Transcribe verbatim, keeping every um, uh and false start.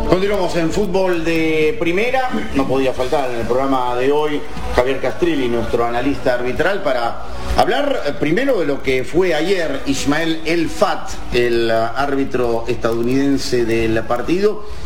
Continuamos en fútbol de primera. No podía faltar en el programa de hoy Javier Castrilli, nuestro analista arbitral, para hablar primero de lo que fue ayer Ismael El Fat, el árbitro estadounidense del partido,